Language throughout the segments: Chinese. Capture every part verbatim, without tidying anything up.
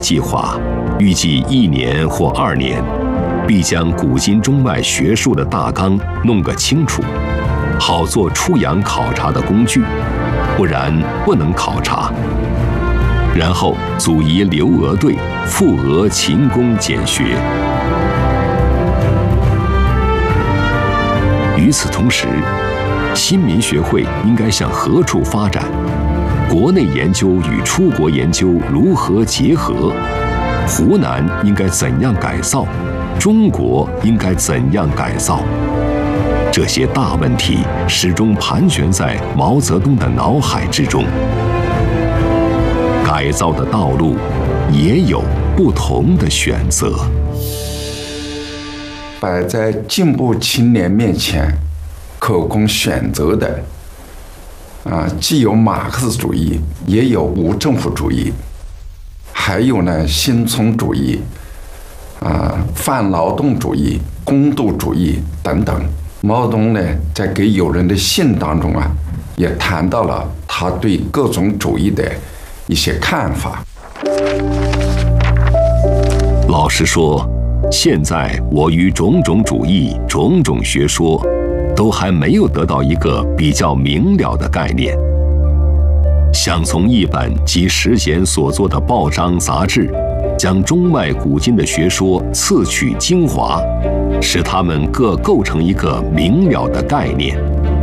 计划预计一年或二年，必将古今中外学术的大纲弄个清楚，好做出洋考察的工具，不然不能考察。然后组一留俄队，赴俄勤工俭学。与此同时，新民学会应该向何处发展？国内研究与出国研究如何结合？湖南应该怎样改造？中国应该怎样改造？这些大问题始终盘旋在毛泽东的脑海之中。改造的道路也有不同的选择。 摆在进步青年面前可供选择的啊，既有马克思主义，也有无政府主义，还有呢新从主义啊、泛劳动主义、公度主义等等。毛泽东呢在给友人的信当中啊，也谈到了他对各种主义的一些看法。 老实说，现在我与种种主义、种种学说，都还没有得到一个比较明了的概念。想从译本及时贤所做的报章杂志，将中外古今的学说刺取精华，使它们各构成一个明了的概念。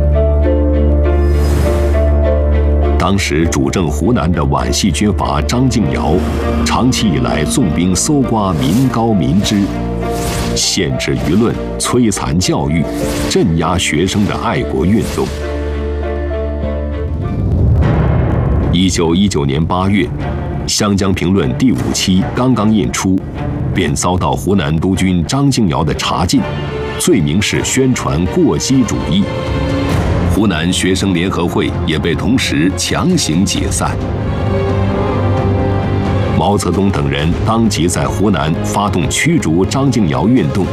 当时主政湖南的皖系军阀张敬尧，长期以来纵兵搜刮民膏民脂，限制舆论，摧残教育，镇压学生的爱国运动。一九一九年八月，《湘江评论》第五期刚刚印出，便遭到湖南督军张敬尧的查禁，罪名是宣传过激主义。湖南学生联合会也被同时强行解散。毛泽东等人当即在湖南发动驱逐张敬尧运动。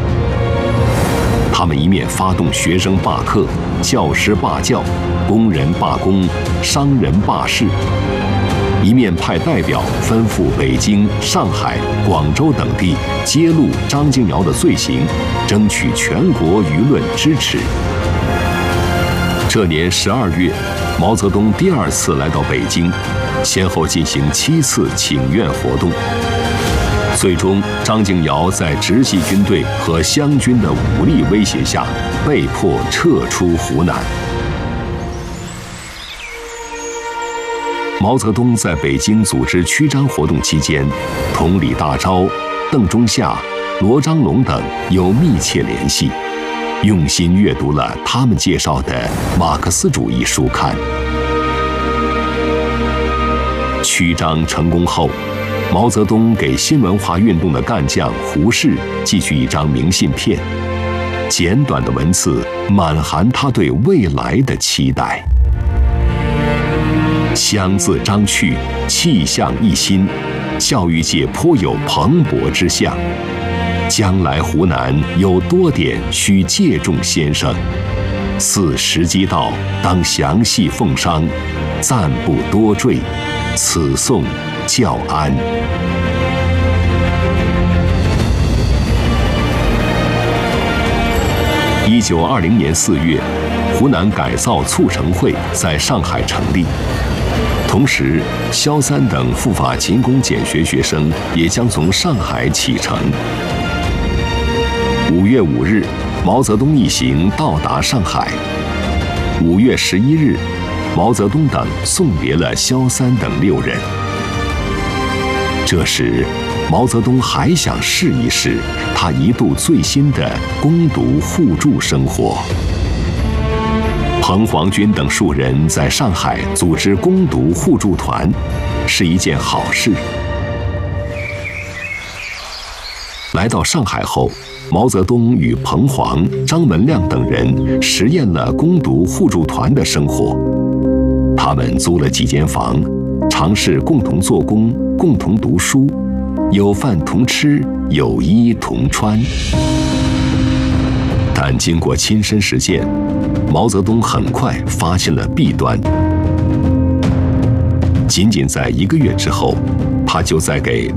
他们一面发动学生罢课、教师罢教、工人罢工、商人罢市，一面派代表吩咐北京、上海、广州等地揭露张敬尧的罪行，争取全国舆论支持。这年十二月，毛泽东第二次来到北京，先后进行七次请愿活动。最终，张敬尧在直系军队和湘军的武力威胁下，被迫撤出湖南。毛泽东在北京组织驱张活动期间，同李大钊、邓中夏、罗章龙等有密切联系，用心阅读了他们介绍的马克思主义书刊。驱张成功后，毛泽东给新文化运动的干将胡适寄去一张明信片，简短的文字满含他对未来的期待。乡自张去，气象一新，教育界颇有蓬勃之象。将来湖南有多点需借重先生，似时机到，当详细奉商，暂不多赘，此颂教安。一九二零年四月，湖南改造促成会在上海成立，同时萧三等赴法勤工俭学学生也将从上海启程。五月五日，毛泽东一行到达上海。五月十一日，毛泽东等送别了萧三等六人。这时，毛泽东还想试一试他一度最新的攻读互助生活。彭黄军等数人在上海组织攻读互助团，是一件好事。来到上海后，毛泽东与彭黄、张文亮等人实验了攻读互助团的生活。他们租了几间房，尝试共同做工、共同读书，有饭同吃，有衣同穿。但经过亲身实践，毛泽东很快发现了弊端。仅仅在一个月之后，他就在给